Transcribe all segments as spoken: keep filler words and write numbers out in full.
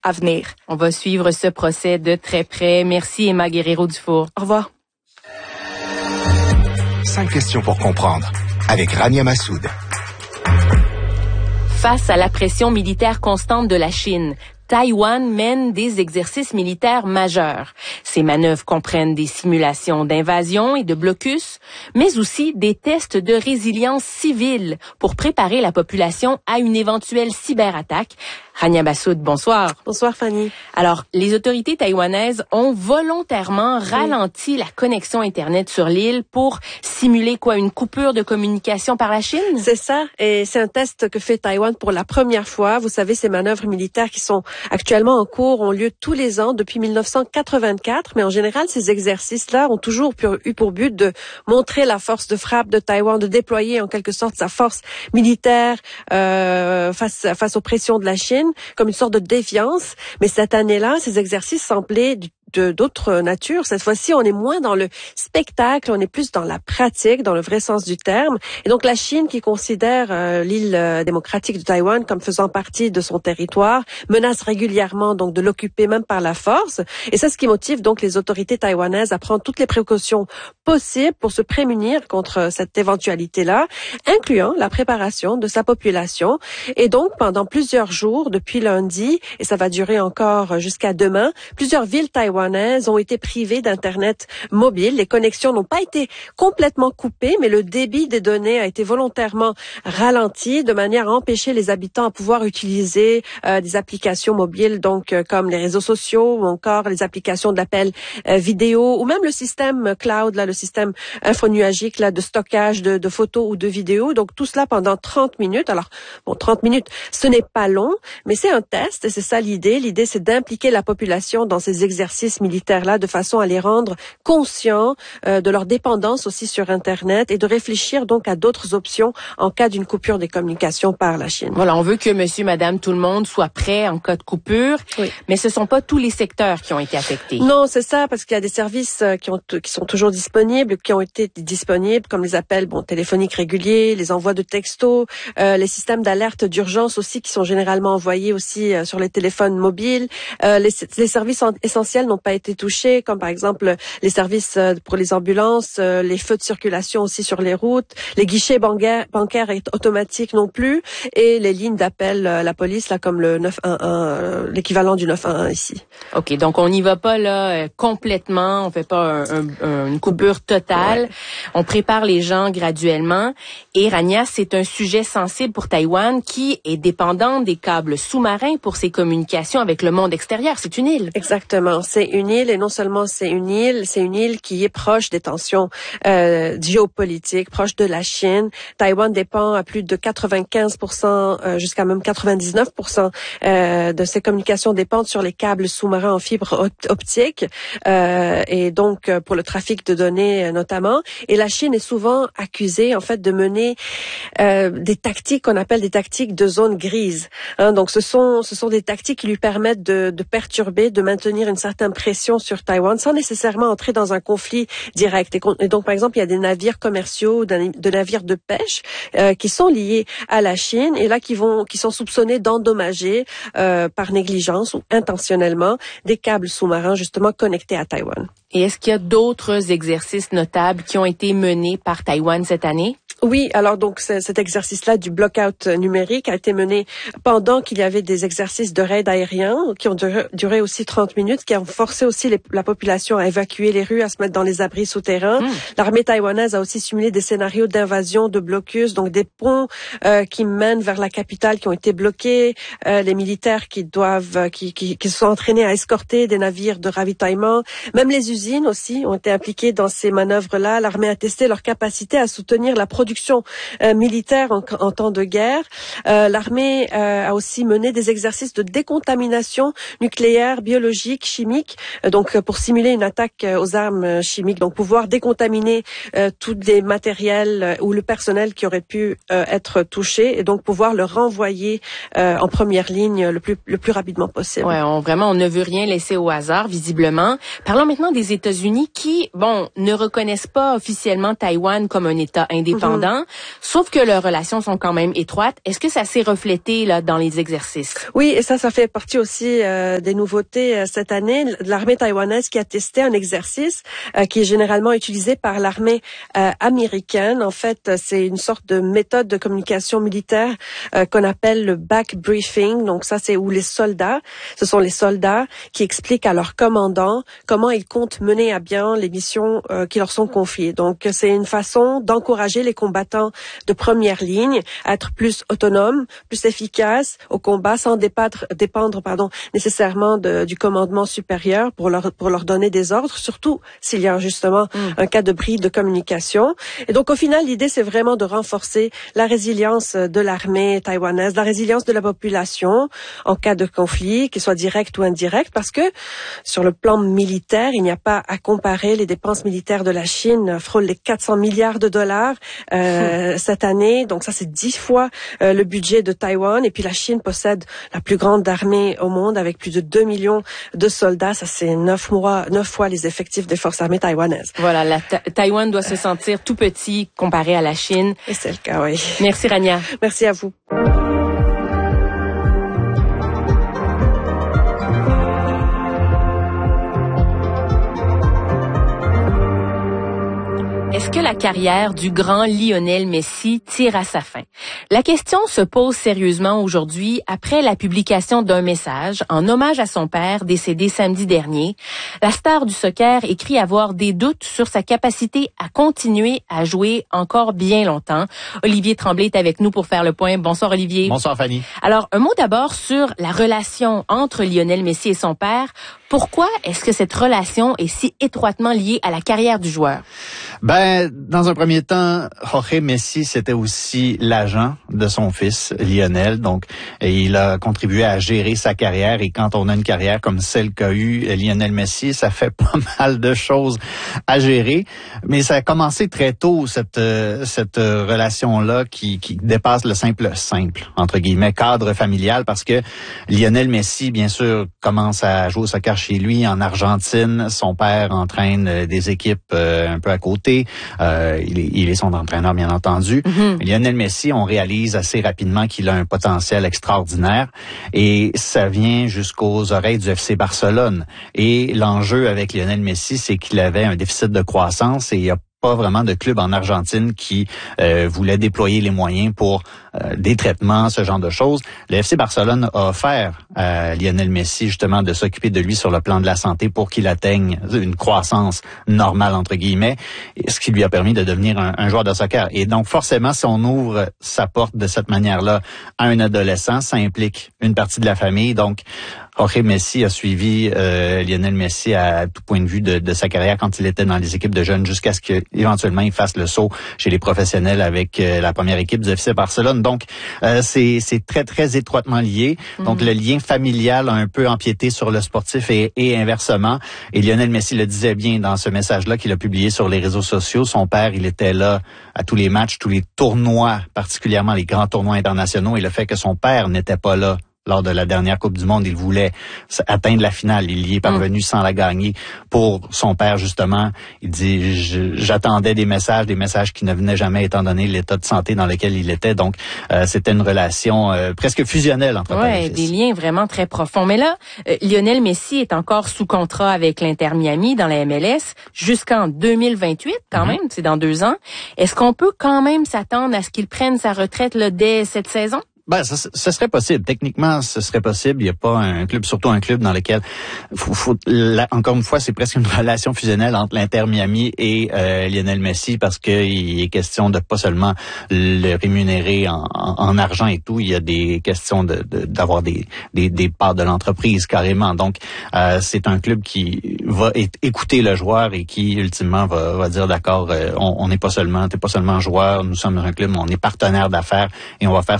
à venir. On va suivre ce procès de très près. Merci Emma Guerrero-Dufour. Au revoir. Cinq questions pour comprendre avec Rania Massoud. Face à la pression militaire constante de la Chine, Taïwan mène des exercices militaires majeurs. Ces manœuvres comprennent des simulations d'invasion et de blocus, mais aussi des tests de résilience civile pour préparer la population à une éventuelle cyberattaque. Rania Massoud, bonsoir. Bonsoir Fanny. Alors, les autorités taïwanaises ont volontairement ralenti oui. la connexion Internet sur l'île pour simuler quoi, une coupure de communication par la Chine? C'est ça, et c'est un test que fait Taïwan pour la première fois. Vous savez, ces manœuvres militaires qui sont actuellement en cours ont lieu tous les ans depuis mille neuf cent quatre-vingt-quatre, mais en général, ces exercices-là ont toujours eu pour but de montrer la force de frappe de Taïwan, de déployer en quelque sorte sa force militaire euh, face, face aux pressions de la Chine, comme une sorte de défiance. Mais cette année-là, ces exercices semblaient de d'autres natures. Cette fois-ci, on est moins dans le spectacle, on est plus dans la pratique, dans le vrai sens du terme. Et donc, la Chine, qui considère euh, l'île euh, démocratique de Taïwan comme faisant partie de son territoire, menace régulièrement donc de l'occuper même par la force. Et c'est ce qui motive donc les autorités taïwanaises à prendre toutes les précautions possibles pour se prémunir contre cette éventualité-là, incluant la préparation de sa population. Et donc, pendant plusieurs jours, depuis lundi, et ça va durer encore jusqu'à demain, plusieurs villes taïwanaises ont été privées d'Internet mobile. Les connexions n'ont pas été complètement coupées, mais le débit des données a été volontairement ralenti de manière à empêcher les habitants à pouvoir utiliser euh, des applications mobiles, donc euh, comme les réseaux sociaux ou encore les applications d'appel euh, vidéo ou même le système cloud, là, le système infonuagique là, de stockage de, de photos ou de vidéos. Donc tout cela pendant trente minutes. Alors, bon, trente minutes, ce n'est pas long, mais c'est un test et c'est ça l'idée. L'idée, c'est d'impliquer la population dans ces exercices militaires-là de façon à les rendre conscients euh, de leur dépendance aussi sur Internet et de réfléchir donc à d'autres options en cas d'une coupure des communications par la Chine. Voilà, on veut que monsieur, madame, tout le monde soit prêt en cas de coupure, oui. mais ce sont pas tous les secteurs qui ont été affectés. Non, c'est ça, parce qu'il y a des services qui, ont, qui sont toujours disponibles, qui ont été disponibles, comme les appels bon, téléphoniques réguliers, les envois de textos, euh, les systèmes d'alerte d'urgence aussi qui sont généralement envoyés aussi euh, sur les téléphones mobiles. Euh, les, les services en, essentiels n'ont pas été touchés, comme par exemple les services pour les ambulances, les feux de circulation aussi sur les routes, les guichets bancaires, bancaires automatiques non plus, et les lignes d'appel à la police, là comme le neuf un un, l'équivalent du neuf un un ici. OK, donc on n'y va pas là complètement, on fait pas un, un, une coupure totale, ouais. On prépare les gens graduellement. Et Rania, c'est un sujet sensible pour Taïwan qui est dépendant des câbles sous-marins pour ses communications avec le monde extérieur. C'est une île. Exactement, c'est une île et non seulement c'est une île, c'est une île qui est proche des tensions euh, géopolitiques, proche de la Chine. Taïwan dépend à plus de quatre-vingt-quinze pour cent, euh, jusqu'à même quatre-vingt-dix-neuf pour cent euh, de ses communications dépendent sur les câbles sous-marins en fibre optique euh, et donc pour le trafic de données notamment. Et la Chine est souvent accusée en fait de mener euh, des tactiques qu'on appelle des tactiques de zone grise. Hein, donc ce sont ce sont des tactiques qui lui permettent de, de perturber, de maintenir une certaine pression sur Taïwan sans nécessairement entrer dans un conflit direct. Et donc, par exemple, il y a des navires commerciaux, de navires de pêche euh, qui sont liés à la Chine et là qui vont, qui sont soupçonnés d'endommager euh, par négligence ou intentionnellement des câbles sous-marins justement connectés à Taïwan. Et est-ce qu'il y a d'autres exercices notables qui ont été menés par Taïwan cette année? Oui, alors donc cet exercice-là du block-out numérique a été mené pendant qu'il y avait des exercices de raid aérien qui ont duré, duré aussi trente minutes, qui ont forcé aussi les, la population à évacuer les rues, à se mettre dans les abris souterrains. Mmh. L'armée taïwanaise a aussi simulé des scénarios d'invasion, de blocus, donc des ponts euh, qui mènent vers la capitale qui ont été bloqués, euh, les militaires qui doivent, qui, qui, qui sont entraînés à escorter des navires de ravitaillement. Même les usines aussi ont été impliquées dans ces manœuvres-là. L'armée a testé leur capacité à soutenir la production Euh, militaire en, en temps de guerre. Euh, l'armée euh, a aussi mené des exercices de décontamination nucléaire, biologique, chimique, euh, donc pour simuler une attaque euh, aux armes chimiques, donc pouvoir décontaminer euh, tous les matériels euh, ou le personnel qui aurait pu euh, être touché et donc pouvoir le renvoyer euh, en première ligne le plus le plus rapidement possible. Ouais, on, vraiment, on ne veut rien laisser au hasard, visiblement. Parlons maintenant des États-Unis qui, bon, ne reconnaissent pas officiellement Taïwan comme un État indépendant. Mm-hmm. indépendants, sauf que leurs relations sont quand même étroites. Est-ce que ça s'est reflété là dans les exercices? Oui, et ça, ça fait partie aussi euh, des nouveautés euh, cette année. L'armée taïwanaise qui a testé un exercice euh, qui est généralement utilisé par l'armée euh, américaine. En fait, c'est une sorte de méthode de communication militaire euh, qu'on appelle le back briefing. Donc ça, c'est où les soldats, ce sont les soldats qui expliquent à leur commandant comment ils comptent mener à bien les missions euh, qui leur sont confiées. Donc c'est une façon d'encourager les combattants de première ligne à être plus autonomes, plus efficaces au combat sans dépendre, dépendre pardon, nécessairement de, du commandement supérieur pour leur, pour leur donner des ordres, surtout s'il y a justement mm. un cas de bris de communication. Et donc au final, l'idée c'est vraiment de renforcer la résilience de l'armée taïwanaise, la résilience de la population en cas de conflit, qu'il soit direct ou indirect, parce que sur le plan militaire, il n'y a pas à comparer. Les dépenses militaires de la Chine frôlent les quatre cents milliards de dollars euh, cette année. Donc ça, c'est dix fois euh, le budget de Taïwan. Et puis la Chine possède la plus grande armée au monde avec plus de deux millions de soldats. Ça, c'est neuf mois, neuf fois les effectifs des forces armées taïwanaises. Voilà, la ta- Taïwan doit se sentir tout petit comparé à la Chine. Et c'est le cas, oui. Merci, Rania. Merci à vous. Est-ce que la carrière du grand Lionel Messi tire à sa fin? La question se pose sérieusement aujourd'hui après la publication d'un message en hommage à son père décédé samedi dernier. La star du soccer écrit avoir des doutes sur sa capacité à continuer à jouer encore bien longtemps. Olivier Tremblay est avec nous pour faire le point. Bonsoir Olivier. Bonsoir Fanny. Alors, un mot d'abord sur la relation entre Lionel Messi et son père. Pourquoi est-ce que cette relation est si étroitement liée à la carrière du joueur? Ben, dans un premier temps, Jorge Messi, c'était aussi l'agent de son fils, Lionel. Donc, il a contribué à gérer sa carrière. Et quand on a une carrière comme celle qu'a eu Lionel Messi, ça fait pas mal de choses à gérer. Mais ça a commencé très tôt, cette cette relation-là qui, qui dépasse le simple, simple, entre guillemets, cadre familial. Parce que Lionel Messi, bien sûr, commence à jouer au soccer chez lui en Argentine. Son père entraîne des équipes euh, un peu à côté. Euh, il, est, il est son entraîneur, bien entendu. Mm-hmm. Lionel Messi, on réalise assez rapidement qu'il a un potentiel extraordinaire et ça vient jusqu'aux oreilles du F C Barcelone. Et l'enjeu avec Lionel Messi, c'est qu'il avait un déficit de croissance et il y a pas vraiment de club en Argentine qui euh, voulait déployer les moyens pour euh, des traitements, ce genre de choses. Le F C Barcelone a offert à Lionel Messi justement de s'occuper de lui sur le plan de la santé pour qu'il atteigne une croissance normale, entre guillemets, ce qui lui a permis de devenir un, un joueur de soccer. Et donc forcément, si on ouvre sa porte de cette manière-là à un adolescent, ça implique une partie de la famille. Donc, Jorge Messi a suivi euh, Lionel Messi à tout point de vue de, de sa carrière quand il était dans les équipes de jeunes jusqu'à ce qu'éventuellement il fasse le saut chez les professionnels avec euh, la première équipe du F C Barcelone. Donc, euh, c'est, c'est très, très étroitement lié. Mm-hmm. Donc, le lien familial a un peu empiété sur le sportif et, et inversement. Et Lionel Messi le disait bien dans ce message-là qu'il a publié sur les réseaux sociaux. Son père, il était là à tous les matchs, tous les tournois, particulièrement les grands tournois internationaux. Et le fait que son père n'était pas là lors de la dernière Coupe du Monde, il voulait atteindre la finale. Il y est parvenu mmh. sans la gagner. Pour son père, justement, il dit, j'attendais des messages, des messages qui ne venaient jamais étant donné l'état de santé dans lequel il était. Donc, euh, c'était une relation euh, presque fusionnelle entre père et fils. Ouais, des liens vraiment très profonds. Mais là, euh, Lionel Messi est encore sous contrat avec l'Inter Miami dans la M L S jusqu'en deux mille vingt-huit, quand mmh. même, c'est dans deux ans. Est-ce qu'on peut quand même s'attendre à ce qu'il prenne sa retraite là, dès cette saison? Ben, ce, ce serait possible. Techniquement, ce serait possible. Il n'y a pas un club, surtout un club dans lequel, faut, faut, là, encore une fois, c'est presque une relation fusionnelle entre l'Inter Miami et euh, Lionel Messi parce qu'il est question de pas seulement le rémunérer en, en, en argent et tout. Il y a des questions de, de d'avoir des, des, des parts de l'entreprise carrément. Donc, euh, c'est un club qui va écouter le joueur et qui ultimement va, va dire d'accord, euh, on n'est pas seulement, t'es pas seulement joueur, nous sommes un club, on est partenaire d'affaires et on va faire ce qui est le mieux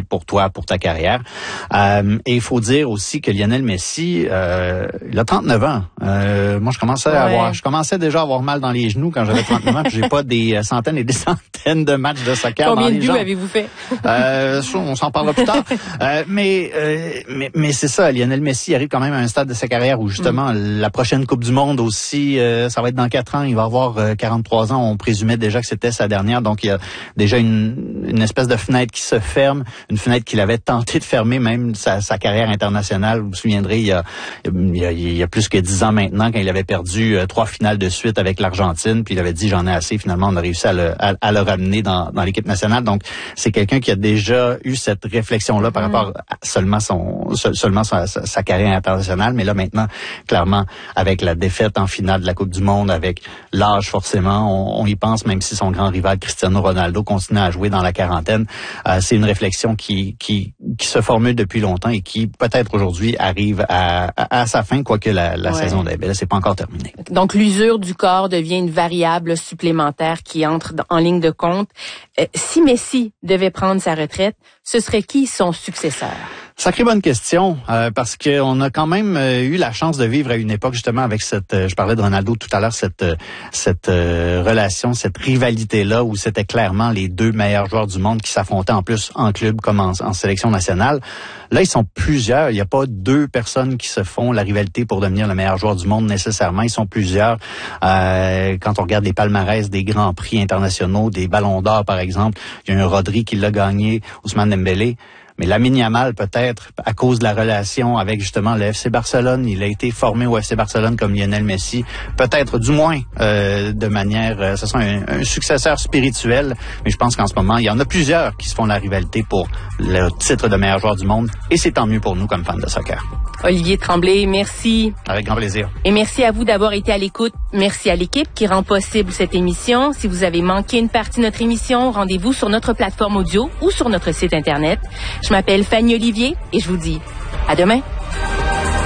pour toi, pour ta carrière. Euh, et il faut dire aussi que Lionel Messi, euh, il a trente-neuf ans. Euh, moi, je commençais à ouais. avoir, je commençais déjà à avoir mal dans les genoux quand j'avais trente-neuf ans, puis j'ai pas des centaines et des centaines de matchs de soccer Combien dans les de buts jambes. avez-vous fait? euh, on s'en parlera plus tard. Euh, mais, euh, mais mais c'est ça, Lionel Messi arrive quand même à un stade de sa carrière où justement mm. la prochaine Coupe du Monde aussi, euh, ça va être dans quatre ans. Il va avoir euh, quarante-trois ans. On présumait déjà que c'était sa dernière, donc il y a déjà une, une espèce de fenêtre qui se ferme, une fenêtre qu'il avait tenté de fermer même sa, sa carrière internationale. Vous vous souviendrez, il y a, il y a, il y a plus que dix ans maintenant, quand il avait perdu euh, trois finales de suite avec l'Argentine, puis il avait dit j'en ai assez. Finalement, on a réussi à le, à, à le ramener dans, dans l'équipe nationale. Donc c'est quelqu'un qui a déjà eu cette réflexion-là par mm. rapport à seulement son seulement sa, sa, sa carrière internationale, mais là maintenant, clairement, avec la défaite en finale de la Coupe du Monde, avec l'âge forcément, on, on y pense, même si son grand rival Cristiano Ronaldo continue à jouer dans la quarantaine. Euh, c'est une réflexion qui, qui qui se formule depuis longtemps et qui peut-être aujourd'hui arrive à, à, à sa fin, quoique la, la ouais. saison n'est c'est pas encore terminé. Donc l'usure du corps devient une variable supplémentaire qui entre en ligne de compte. Euh, si Messi devait prendre sa retraite, ce serait qui son successeur? Sacrée bonne question, euh, parce qu'on a quand même euh, eu la chance de vivre à une époque justement avec cette, euh, je parlais de Ronaldo tout à l'heure, cette euh, cette euh, relation, cette rivalité-là où c'était clairement les deux meilleurs joueurs du monde qui s'affrontaient en plus en club comme en, en sélection nationale. Là, ils sont plusieurs. Il n'y a pas deux personnes qui se font la rivalité pour devenir le meilleur joueur du monde nécessairement. Ils sont plusieurs. Euh, quand on regarde les palmarès des grands prix internationaux, des ballons d'or par exemple, il y a un Rodri qui l'a gagné, Ousmane Dembélé. Mais Lamine Yamal, peut-être, à cause de la relation avec justement le F C Barcelone, il a été formé au F C Barcelone comme Lionel Messi. Peut-être, du moins, euh, de manière, euh, ce sera un, un successeur spirituel. Mais je pense qu'en ce moment, il y en a plusieurs qui se font la rivalité pour le titre de meilleur joueur du monde. Et c'est tant mieux pour nous comme fans de soccer. Olivier Tremblay, merci. Avec grand plaisir. Et merci à vous d'avoir été à l'écoute. Merci à l'équipe qui rend possible cette émission. Si vous avez manqué une partie de notre émission, rendez-vous sur notre plateforme audio ou sur notre site Internet. Je m'appelle Fanny Olivier et je vous dis à demain.